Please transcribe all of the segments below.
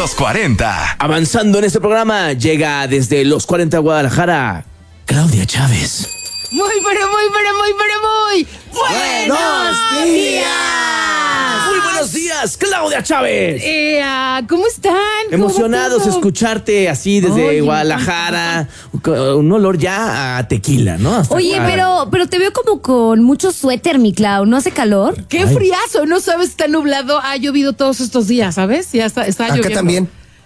los 40. Avanzando en este programa, llega desde los 40 Guadalajara, Claudia Chávez. Muy buenos días. Muy buenos días, Claudia Chávez. ¿Cómo están? Emocionados ¿Cómo va todo? escucharte así desde Oye, Guadalajara. Un olor ya a tequila, ¿no? Hasta Oye, pero te veo como con mucho suéter, mi Clau. ¿No hace calor? Qué friazo, no sabes, está nublado, ha llovido todos estos días, ¿sabes? Ya está lloviendo. Acá también.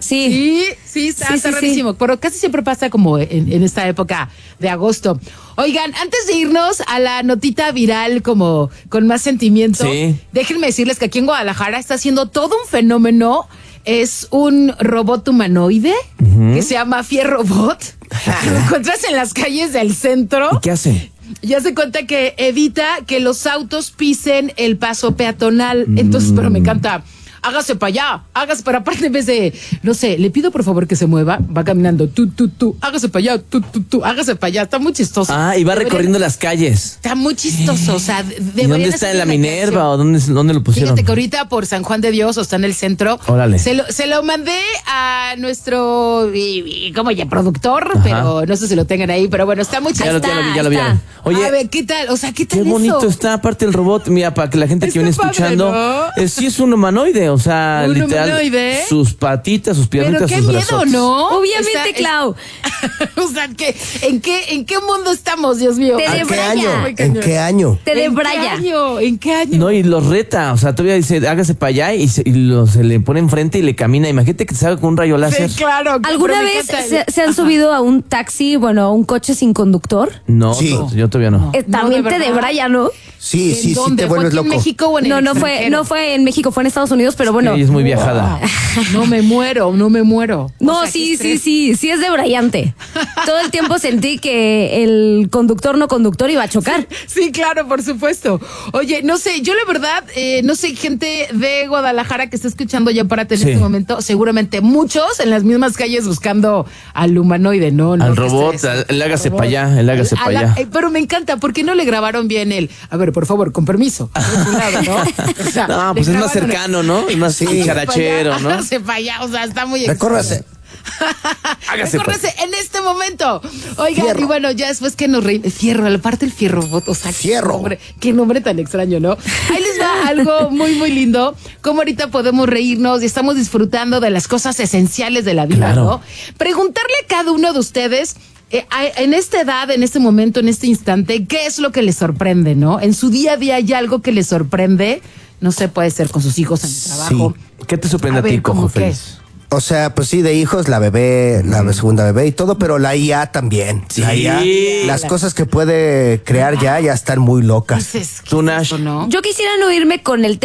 Sí, está rarísimo, pero casi siempre pasa como en esta época de agosto. Oigan, antes de irnos a la notita viral como con más sentimiento, Sí. déjenme decirles que aquí en Guadalajara está haciendo todo un fenómeno. Es un robot humanoide que se llama Fierrobot. Lo encuentras en las calles del centro. ¿Y qué hace? Ya se cuenta que evita que los autos pisen el paso peatonal. Entonces, pero me encanta. Hágase para allá, pero aparte en vez de, no sé, le pido por favor que se mueva, va caminando, tú, hágase para allá, tú, hágase para allá, está muy chistoso. Y va recorriendo las calles. Está muy chistoso, o sea, ¿Y dónde está? ¿En la Minerva o dónde lo pusieron? Fíjate que ahorita por San Juan de Dios o está en el centro. Órale. Se lo mandé a nuestro, como ya, productor, Ajá. pero no sé si lo tengan ahí, pero bueno, está muy Ya chistoso. lo vi. Oye, A ver, ¿qué tal? O sea, ¿qué tal qué bonito eso? está aparte el robot. Mira, para que la gente que Está viene padre, escuchando, ¿no? sí es un humanoide, o sea, ¿Un literal. humanoide? Sus patitas, sus piernitas, Pero qué sus miedo, brazotes. ¿no? Obviamente, Clau. O sea, ¿en qué mundo estamos, Dios mío? Te ¿En qué debraya. año? Muy ¿En cañón. qué año? Te debraya. ¿En qué año? No, y los reta, o sea, todavía dice, hágase para allá y se le pone enfrente y le camina. Imagínate que te salga con un rayo láser. Sí, claro. ¿Alguna pero me vez encanta se han subido a un taxi, a un coche sin conductor? No, Sí. yo todavía no. También de te verdad. debraya, ¿no? Sí, ¿En sí dónde? te ¿Fue vuelves aquí en loco. México o en el No extranjero? fue en México, fue en Estados Unidos, pero bueno. Ella es muy viajada. No me muero. No, O sea, qué estrés. sí es debrayante. Todo el tiempo sentí que el conductor no conductor iba a chocar. Sí, claro, por supuesto. Oye, no sé, yo la verdad, no sé, gente de Guadalajara que está escuchando ya para tener Sí. este momento, seguramente muchos en las mismas calles buscando al humanoide, ¿no? Al qué robot, estrés. el hágase Robot. para allá, el hágase para allá. Pero me encanta, ¿por qué no le grabaron bien el? A ver, por favor, con permiso. Por un lado, ¿no? O sea, No, le pues es más grabaron- cercano, ¿no? Es más charachero, ¿no? Hágase para allá, o sea, está muy Recórrase. Hágase Recórrese en este momento. Oigan, Fierro. y bueno, ya después que nos reímos. Fierro, aparte el Fierrobot, o sea, Fierro. qué nombre tan extraño, ¿no? Ahí les va algo muy lindo. Cómo ahorita podemos reírnos y estamos disfrutando de las cosas esenciales de la vida, Claro. ¿no? Preguntarle a cada uno de ustedes. En esta edad, en este momento, en este instante, ¿qué es lo que les sorprende, no? En su día a día hay algo que les sorprende. No sé, puede ser con sus hijos en el trabajo. ¿Qué te sorprende A a ti, ver, ¿cómo Cojo qué? Feliz? O sea, pues sí, de hijos, la bebé, la segunda bebé y todo, pero la IA también. Sí. La IA, las cosas que puede crear ya están muy locas. Dices, ¿qué Tú, es Nash. eso, no? Yo quisiera no irme con el